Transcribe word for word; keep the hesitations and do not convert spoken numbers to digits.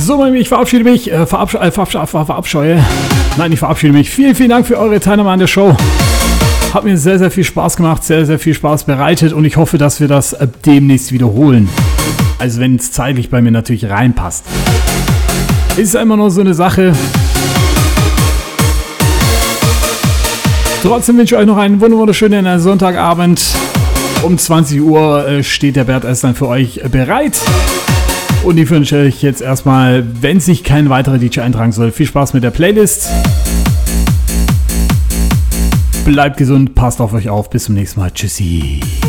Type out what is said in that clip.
So, ich verabschiede mich, äh, verabsch äh, verabsch äh, verabscheue. Nein, ich verabschiede mich. Vielen, vielen Dank für eure Teilnahme an der Show. Hat mir sehr, sehr viel Spaß gemacht, sehr, sehr viel Spaß bereitet und ich hoffe, dass wir das äh, demnächst wiederholen. Also wenn es zeitlich bei mir natürlich reinpasst. Ist immer nur so eine Sache. Trotzdem wünsche ich euch noch einen wunderschönen Sonntagabend. Um zwanzig Uhr äh, steht der Bert erst dann für euch bereit. Und ich wünsche euch jetzt erstmal, wenn sich kein weiterer D J eintragen soll, viel Spaß mit der Playlist. Bleibt gesund, passt auf euch auf. Bis zum nächsten Mal. Tschüssi.